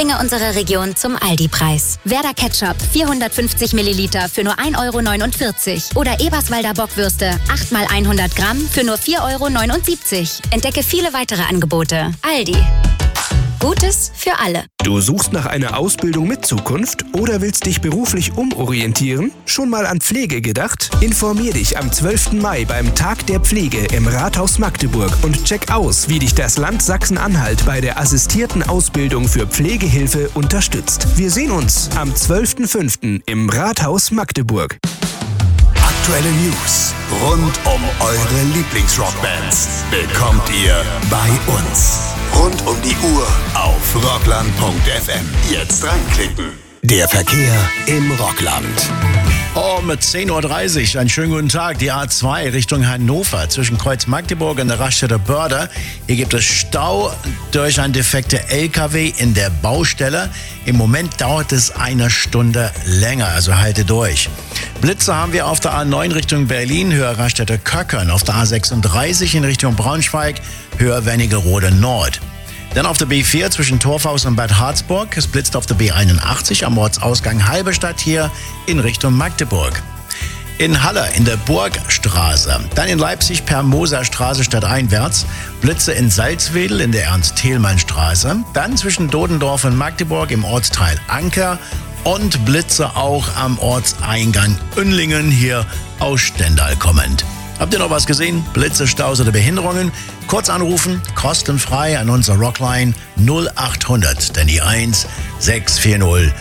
Lieblinge unserer Region zum Aldi-Preis. Werder Ketchup 450 Milliliter für nur 1,49 € oder Eberswalder Bockwürste 8 x 100 Gramm für nur 4,79 € Entdecke viele weitere Angebote. Aldi. Gutes für alle. Du suchst nach einer Ausbildung mit Zukunft oder willst dich beruflich umorientieren? Schon mal an Pflege gedacht? Informier dich am 12. Mai beim Tag der Pflege im Rathaus Magdeburg und check aus, wie dich das Land Sachsen-Anhalt bei der assistierten Ausbildung für Pflegehilfe unterstützt. Wir sehen uns am 12.05. im Rathaus Magdeburg. Aktuelle News rund um eure Lieblingsrockbands bekommt ihr bei uns. Rund um die Uhr auf rockland.fm. Jetzt reinklicken. Der Verkehr im Rockland. Mit 10.30 Uhr, einen schönen guten Tag. Die A2 Richtung Hannover zwischen Kreuz Magdeburg und der Raststätte Börde. Hier gibt es Stau durch ein defekte LKW in der Baustelle. Im Moment dauert es eine Stunde länger, also halte durch. Blitze haben wir auf der A9 Richtung Berlin, Höhe Raststätte Köckern. Auf der A36 in Richtung Braunschweig, Höhe Wernigerode Nord. Dann auf der B4 zwischen Torfhaus und Bad Harzburg. Es blitzt auf der B81 am Ortsausgang Halberstadt hier in Richtung Magdeburg. In Halle in der Burgstraße. Dann in Leipzig per Moserstraße stadteinwärts. Blitze in Salzwedel in der Ernst-Thälmann-Straße. Dann zwischen Dodendorf und Magdeburg im Ortsteil Anker. Und Blitze auch am Ortseingang Uenlingen hier aus Stendal kommend. Habt ihr noch was gesehen? Blitze, Staus oder Behinderungen? Kurz anrufen, kostenfrei an unsere Rockline 0800, dann die 1 640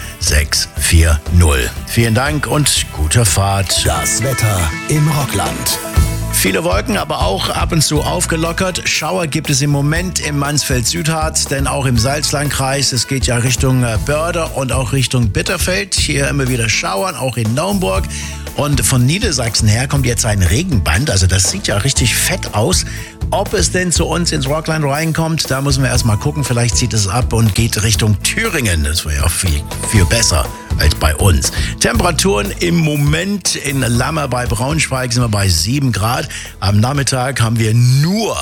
640. Vielen Dank und gute Fahrt. Das Wetter im Rockland. Viele Wolken, aber auch ab und zu aufgelockert. Schauer gibt es im Moment im Mansfeld-Südharz, denn auch im Salzlandkreis. Es geht ja Richtung Börde und auch Richtung Bitterfeld. Hier immer wieder Schauern, auch in Naumburg. Und von Niedersachsen her kommt jetzt ein Regenband. Also das sieht ja richtig fett aus. Ob es denn zu uns ins Rockland reinkommt, da müssen wir erst mal gucken. Vielleicht zieht es ab und geht Richtung Thüringen. Das wäre ja viel, viel besser als bei uns. Temperaturen im Moment in Lammer bei Braunschweig sind wir bei 7 Grad. Am Nachmittag haben wir nur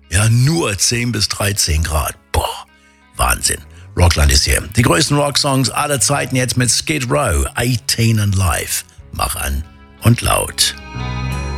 10 bis 13 Grad. Boah, Wahnsinn. Rockland ist hier. Die größten Rocksongs aller Zeiten jetzt mit Skid Row, 18 and Live. Mach an und laut.